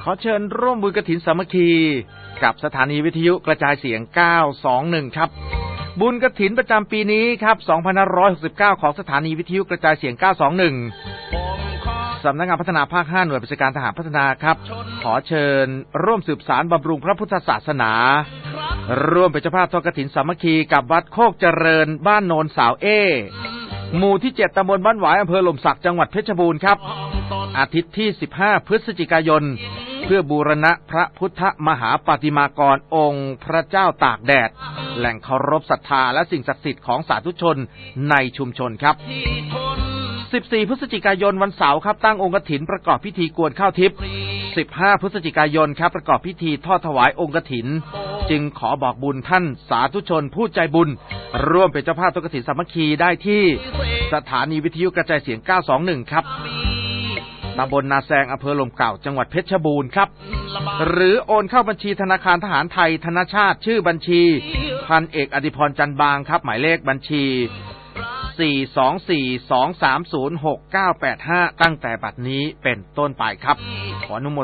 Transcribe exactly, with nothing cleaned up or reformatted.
ขอเชิญร่วมบุญกฐินสามัคคีกับสถานีวิทยุกระจายเสียงเก้าสองหนึ่งครับบุญกฐินประจำปีนี้ครับสองพันห้าร้อยหกสิบเก้าของสถานีวิทยุกระจายเสียงเก้าสองหนึ่งสำนักงานพัฒนาภาคห้าหน่วยบัญชาการทหารพัฒนาครับขอเชิญร่วมสืบสานบำรุงพระพุทธศาสนาร่วมเป็นเจ้าภาพทอดกฐินสามัคคีกับวัดโคกเจริญบ้านโนนสาวเอหมู่ที่เจ็ดตำบลบ้านหวายอำเภอหล่มสักจังหวัดเพชรบูรณ์ครับอาทิตย์ที่สิบห้าพฤศจิกายนเพื่อบูรณะพระพุทธมหาปาฏิมากรองค์พระเจ้าตากแดดแหล่งเคารพศรัทธาและสิ่งศักดิ์สิทธิ์ของสาธุชนในชุมชนครับสิบสี่พฤศจิกายนวันเสาร์ครับตั้งองค์กฐินประกอบพิธีกวนข้าวทิพย์สิบห้าพฤศจิกายนครับประกอบพิธีทอดถวายองค์กฐินจึงขอบอกบุญท่านสาธุชนผู้ใจบุญร่วมเป็นเจ้าภาพทอดกฐินสามัคคีได้ที่สถานีวิทยุกระจายเสียงเก้าสองหนึ่งครับตำบลนาแซงอำเภอหล่มเก่าจังหวัดเพชรบูรณ์ครับหรือโอนเข้าบัญชีธนาคารทหารไทยธนชาติชื่อบัญชีพันเอกอดิพรจันบางครับหมายเลขบัญชีสี่ สอง สี่ สอง สาม ศูนย์ หก เก้า แปด ห้าตั้งแต่บัดนี้เป็นต้นไปครับขออนุโม